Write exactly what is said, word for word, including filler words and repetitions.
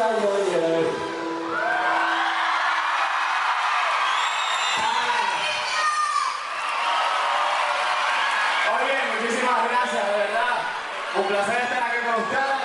Oye, muchísimas gracias, de verdad. Un placer estar aquí con ustedes.